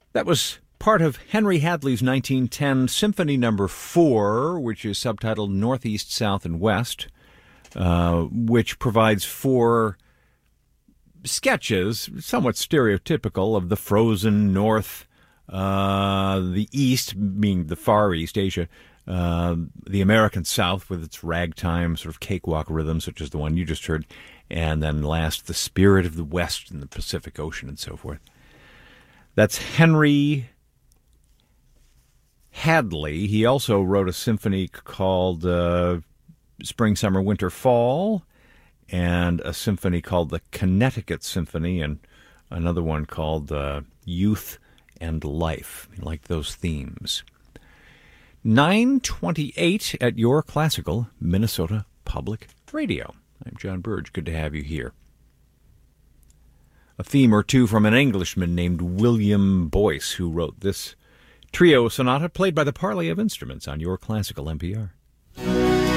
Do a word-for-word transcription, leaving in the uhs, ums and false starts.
That was part of Henry Hadley's nineteen ten Symphony Number four, which is subtitled Northeast, South, and West, uh, which provides four sketches, somewhat stereotypical, of the frozen North, uh, the East, being the Far East, Asia, uh, the American South with its ragtime sort of cakewalk rhythms, such as the one you just heard, and then last, the spirit of the West in the Pacific Ocean and so forth. That's Henry Hadley. He also wrote a symphony called uh, Spring, Summer, Winter, Fall, and a symphony called the Connecticut Symphony, and another one called uh, Youth and Life. I like those themes. nine twenty-eight at your classical Minnesota Public Radio. I'm John Burge. Good to have you here. A theme or two from an Englishman named William Boyce, who wrote this trio sonata played by the Parley of Instruments on your classical N P R.